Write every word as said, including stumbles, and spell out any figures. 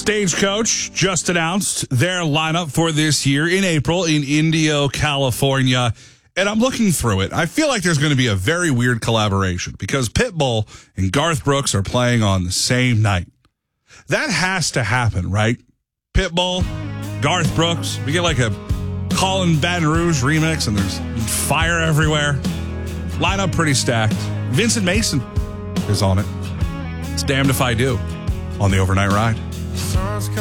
Stagecoach just announced their lineup for this year in April in Indio, California. And I'm looking through it. I feel like there's going to be a very weird collaboration because Pitbull and Garth Brooks are playing on the same night. That has to happen, right? Pitbull, Garth Brooks. We get like a Colin Baton Rouge remix and there's fire everywhere. Lineup pretty stacked. Vincent Mason is on it. It's damned if I do on the Overnight Ride.